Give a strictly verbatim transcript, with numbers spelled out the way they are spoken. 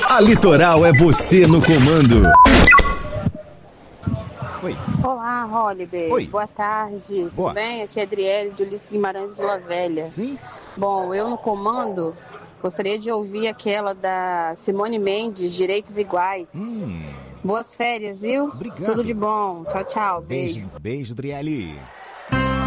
A Litoral é você no comando. Oi. Olá, Holliday. Oi. Boa tarde. Boa. Tudo bem? Aqui é Adriele, de Ulisses Guimarães, Vila Velha. Sim? Bom, eu no comando gostaria de ouvir aquela da Simone Mendes, Direitos Iguais. Hum. Boas férias, viu? Obrigado. Tudo de bom. Tchau, tchau. Beijo. Beijo, beijo, Adriele.